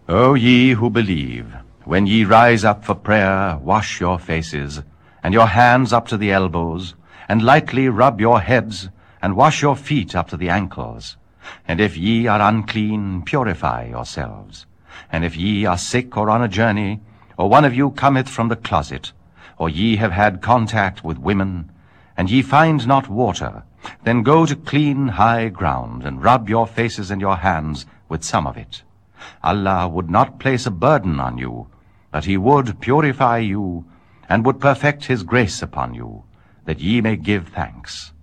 O ye who believe, when ye rise up for prayer, wash your faces, and your hands up to the elbows, and lightly rub your heads, and wash your feet up to the ankles. And if ye are unclean, purify yourselves. And if ye are sick or on a journey, or one of you cometh from the closet, or ye have had contact with women, and ye find not water, then go to clean high ground, and rub your faces and your hands with some of it. Allah would not place a burden on you, but he would purify you, and would perfect his grace upon you, that ye may give thanks.